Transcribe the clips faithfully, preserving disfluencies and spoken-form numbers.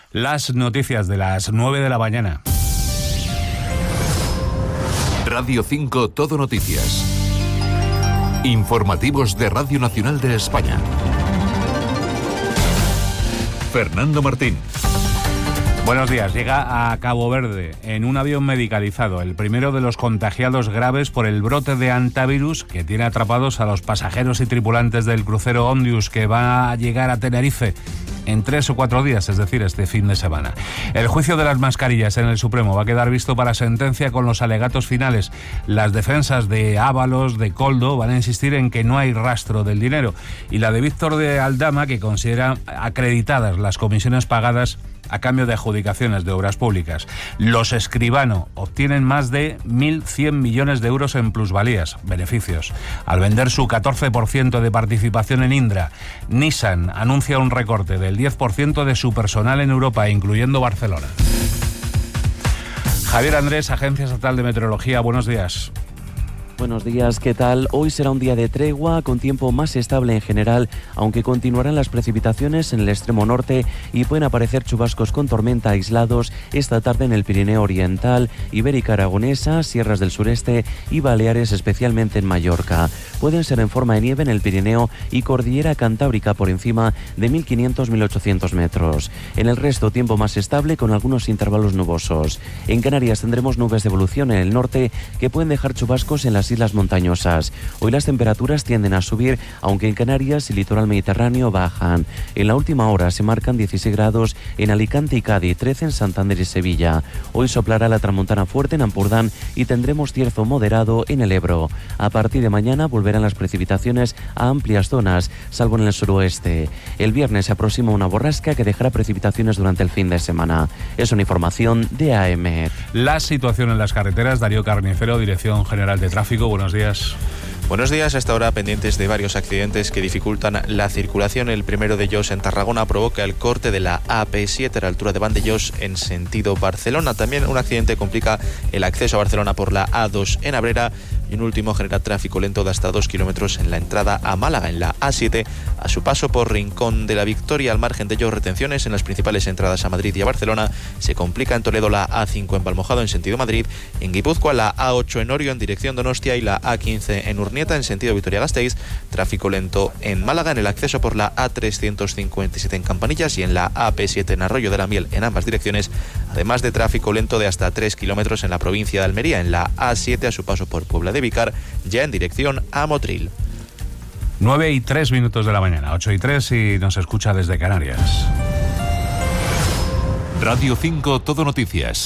Las noticias de las nueve de la mañana. Radio cinco Todo Noticias. Informativos de Radio Nacional de España. Fernando Martín. Buenos días. Llega a Cabo Verde en un avión medicalizado, el primero de los contagiados graves por el brote de hantavirus que tiene atrapados a los pasajeros y tripulantes del crucero Ondius, que va a llegar a Tenerife en tres o cuatro días, es decir, este fin de semana. El juicio de las mascarillas en el Supremo va a quedar visto para sentencia con los alegatos finales. Las defensas de Ábalos, de Coldo, van a insistir en que no hay rastro del dinero, y la de Víctor de Aldama, que considera acreditadas las comisiones pagadas a cambio de adjudicaciones de obras públicas. Los Escribano obtienen más de mil cien millones de euros en plusvalías, beneficios, al vender su catorce por ciento de participación en Indra. Nissan anuncia un recorte del diez por ciento de su personal en Europa, incluyendo Barcelona. Javier Andrés, Agencia Estatal de Meteorología, buenos días. Buenos días, ¿qué tal? Hoy será un día de tregua, con tiempo más estable en general, aunque continuarán las precipitaciones en el extremo norte y pueden aparecer chubascos con tormenta aislados esta tarde en el Pirineo Oriental, Ibérica Aragonesa, Sierras del Sureste y Baleares, especialmente en Mallorca. Pueden ser en forma de nieve en el Pirineo y Cordillera Cantábrica por encima de mil quinientos a mil ochocientos metros. En el resto, tiempo más estable con algunos intervalos nubosos. En Canarias tendremos nubes de evolución en el norte que pueden dejar chubascos en las islas montañosas. Hoy las temperaturas tienden a subir, aunque en Canarias y litoral mediterráneo bajan. En la última hora se marcan dieciséis grados en Alicante y Cádiz, trece en Santander y Sevilla. Hoy soplará la tramontana fuerte en Ampurdán y tendremos cierzo moderado en el Ebro. A partir de mañana volverán las precipitaciones a amplias zonas, salvo en el suroeste. El viernes se aproxima una borrasca que dejará precipitaciones durante el fin de semana. Es una información de A M. La situación en las carreteras, Darío Carnicero, Dirección General de Tráfico. Buenos días. Buenos días. Hasta ahora pendientes de varios accidentes que dificultan la circulación. El primero de ellos en Tarragona provoca el corte de la A P siete a la altura de Vandellós en sentido Barcelona. También un accidente complica el acceso a Barcelona por la A dos en Abrera. Y un último genera tráfico lento de hasta dos kilómetros en la entrada a Málaga, en la A siete, a su paso por Rincón de la Victoria. Al margen de ello, retenciones en las principales entradas a Madrid y a Barcelona. Se complica en Toledo la A cinco en Valmojado en sentido Madrid, en Guipúzcoa la A ocho en Orio en dirección Donostia y la A quince en Urnieta en sentido Vitoria-Gasteiz. Tráfico lento en Málaga en el acceso por la A trescientos cincuenta y siete en Campanillas y en la A P siete en Arroyo de la Miel en ambas direcciones, además de tráfico lento de hasta tres kilómetros en la provincia de Almería, en la A siete a su paso por Puebla de Vicar, ya en dirección a Motril. nueve y tres minutos de la mañana, ocho y tres, y nos escucha desde Canarias. Radio cinco Todo Noticias.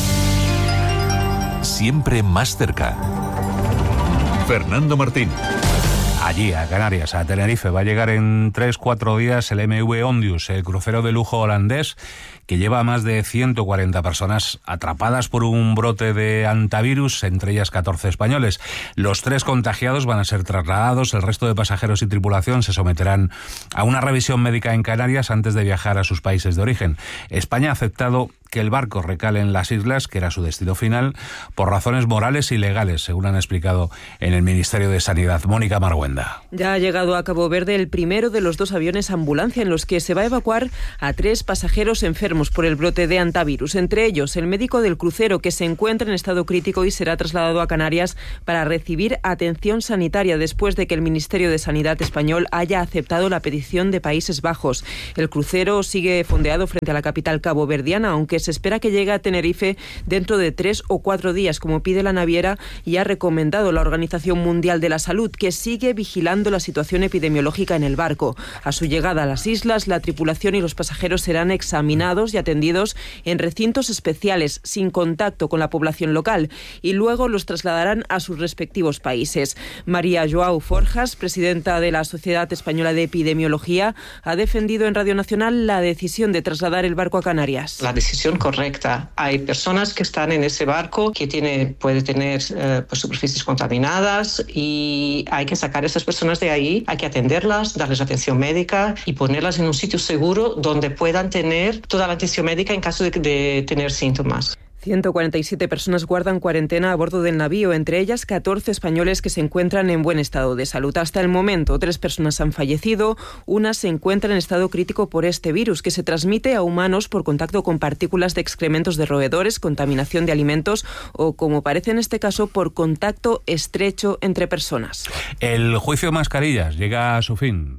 Siempre más cerca. Fernando Martín. Allí, a Canarias, a Tenerife, va a llegar en tres cuatro días el M V Ondius, el crucero de lujo holandés, que lleva a más de ciento cuarenta personas atrapadas por un brote de hantavirus, entre ellas catorce españoles. Los tres contagiados van a ser trasladados, el resto de pasajeros y tripulación se someterán a una revisión médica en Canarias antes de viajar a sus países de origen. España ha aceptado que el barco recale en las islas, que era su destino final, por razones morales y legales, según han explicado en el Ministerio de Sanidad. Mónica Marguenda. Ya ha llegado a Cabo Verde el primero de los dos aviones ambulancia en los que se va a evacuar a tres pasajeros enfermos por el brote de hantavirus, entre ellos el médico del crucero, que se encuentra en estado crítico y será trasladado a Canarias para recibir atención sanitaria después de que el Ministerio de Sanidad español haya aceptado la petición de Países Bajos. El crucero sigue fondeado frente a la capital caboverdiana, aunque se espera que llegue a Tenerife dentro de tres o cuatro días, como pide la naviera, y ha recomendado la Organización Mundial de la Salud, que sigue vigilando la situación epidemiológica en el barco. A su llegada a las islas, la tripulación y los pasajeros serán examinados y atendidos en recintos especiales, sin contacto con la población local, y luego los trasladarán a sus respectivos países. María Joao Forjas, presidenta de la Sociedad Española de Epidemiología, ha defendido en Radio Nacional la decisión de trasladar el barco a Canarias. La decisión correcta. Hay personas que están en ese barco que tiene, puede tener eh, pues superficies contaminadas y hay que sacar a esas personas de ahí, hay que atenderlas, darles atención médica y ponerlas en un sitio seguro donde puedan tener toda la atención médica en caso de, de tener síntomas. ciento cuarenta y siete personas guardan cuarentena a bordo del navío, entre ellas catorce españoles que se encuentran en buen estado de salud. Hasta el momento, tres personas han fallecido, una se encuentra en estado crítico por este virus, que se transmite a humanos por contacto con partículas de excrementos de roedores, contaminación de alimentos o, como parece en este caso, por contacto estrecho entre personas. El juicio Mascarillas llega a su fin.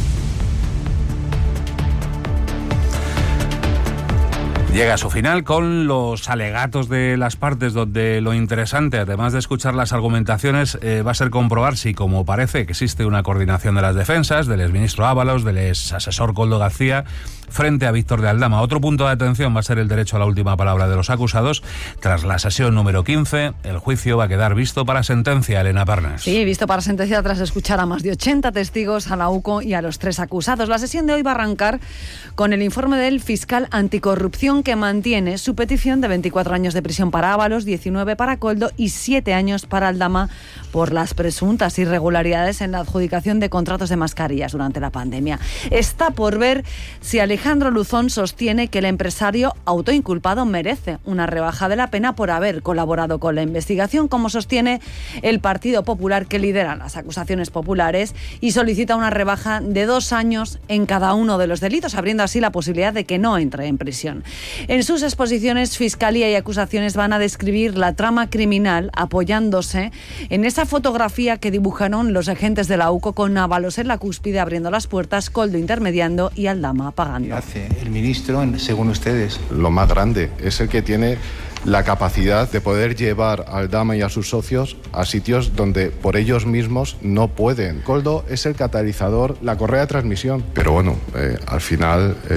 Llega a su final con los alegatos de las partes, donde lo interesante, además de escuchar las argumentaciones, eh, va a ser comprobar si, como parece, que existe una coordinación de las defensas, del exministro Ábalos, del exasesor Koldo García, frente a Víctor de Aldama. Otro punto de atención va a ser el derecho a la última palabra de los acusados. Tras la sesión número quince, el juicio va a quedar visto para sentencia, Elena Parnes. Sí, visto para sentencia tras escuchar a más de ochenta testigos, a la U C O y a los tres acusados. La sesión de hoy va a arrancar con el informe del fiscal anticorrupción, que mantiene su petición de veinticuatro años de prisión para Ábalos, diecinueve para Koldo y siete años para Aldama por las presuntas irregularidades en la adjudicación de contratos de mascarillas durante la pandemia. Está por ver si Alejandro Luzón sostiene que el empresario autoinculpado merece una rebaja de la pena por haber colaborado con la investigación, como sostiene el Partido Popular, que lidera las acusaciones populares y solicita una rebaja de dos años en cada uno de los delitos, abriendo así la posibilidad de que no entre en prisión. En sus exposiciones, Fiscalía y acusaciones van a describir la trama criminal apoyándose en esa fotografía que dibujaron los agentes de la U C O con Ábalos en la cúspide abriendo las puertas, Koldo intermediando y Aldama pagando. ¿Qué hace el ministro, según ustedes? Lo más grande es el que tiene la capacidad de poder llevar a Aldama y a sus socios a sitios donde por ellos mismos no pueden. Koldo es el catalizador, la correa de transmisión. Pero bueno, eh, al final... Eh,